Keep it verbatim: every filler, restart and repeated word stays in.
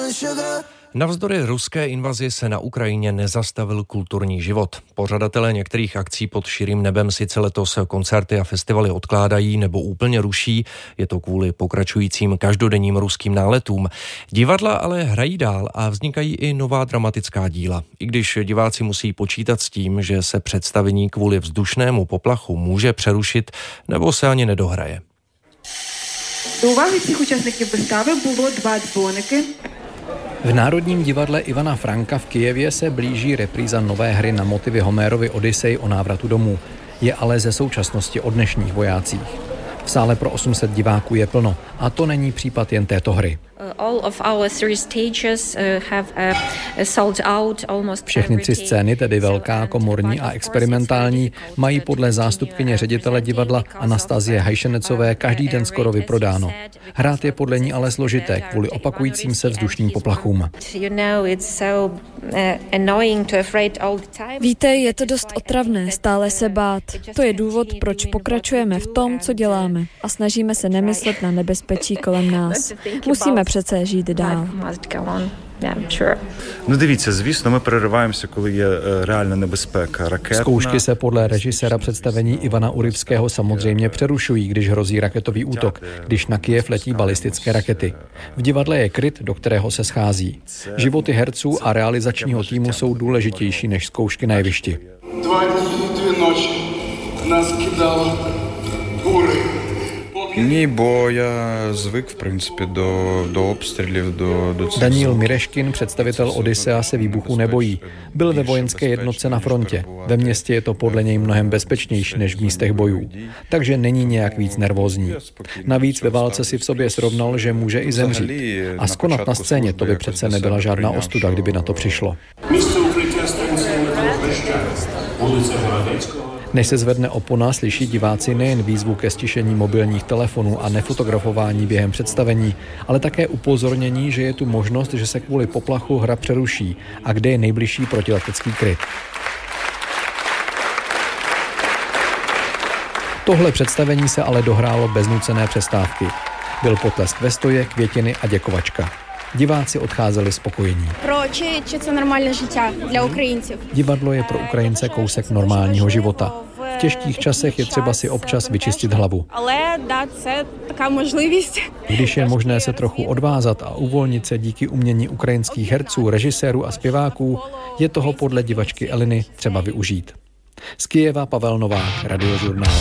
Navzdory ruské invazi se na Ukrajině nezastavil kulturní život. Pořadatelé některých akcí pod širým nebem sice letos koncerty a festivaly odkládají nebo úplně ruší, je to kvůli pokračujícím každodenním ruským náletům. Divadla ale hrají dál a vznikají i nová dramatická díla. I když diváci musí počítat s tím, že se představení kvůli vzdušnému poplachu může přerušit nebo se ani nedohraje. До уваги всіх учасників вистави було два дзвоники. V Národním divadle Ivana Franka v Kyjevě se blíží repríza nové hry na motivy Homérovy Odyssej o návratu domů. Je ale ze současnosti o dnešních vojácích. V sále pro osm set diváků je plno a to není případ jen této hry. Všechny tři scény, tedy velká, komorní a experimentální, mají podle zástupkyně ředitele divadla Anastazie Hajšenecové každý den skoro vyprodáno. Hrát je podle ní ale složité kvůli opakujícím se vzdušným poplachům. Víte, je to dost otravné stále se bát. To je důvod, proč pokračujeme v tom, co děláme a snažíme se nemyslet na nebezpečí kolem nás. Musíme přece žít dál. No дивіться, звісно, ми перериваємося, коли є реальна небезпека ракетна. Zkoušky se podle režiséra představení Ivana Urivského samozřejmě přerušují, když hrozí raketový útok, když na Kyjev letí balistické rakety. V divadle je kryt, do kterého se schází. Životy herců a realizačního týmu jsou důležitější než zkoušky na jevišti. Dva dny, dvě noci nás kidalo бури. Ні, бо я звик, в принципі, до, до обстрілів, до, до цих... Daniel Mireškin, představitel Odyssea, se výbuchu nebojí. Byl ve vojenské jednotce na frontě. Ve městě je to podle něj mnohem bezpečnější než v místech bojů. Takže není nějak víc nervózní. Navíc ve válce si v sobě srovnal, že může i zemřít. A skonat na scéně, to by přece nebyla žádná ostuda, kdyby na to přišlo. Місце укриття станції метро Хрещатик, вулиця Городецького. Než se zvedne opona, slyší diváci nejen výzvu ke stišení mobilních telefonů a nefotografování během představení, ale také upozornění, že je tu možnost, že se kvůli poplachu hra přeruší a kde je nejbližší protiletecký kryt. Tohle představení se ale dohrálo bez nucené přestávky. Byl potlesk ve stoje, květiny a děkovačka. Diváci odcházeli spokojení. Proč je to normální žitá dla Ukrajinců? Divadlo je pro Ukrajince kousek normálního života. V těžkých časech je třeba si občas vyčistit hlavu. Ale dá se taková možnost. Když je možné se trochu odvázat a uvolnit se díky umění ukrajinských herců, režisérů a zpěváků, je toho podle divačky Eliny třeba využít. Z Kyjeva Pavel Novák, Radiožurnál.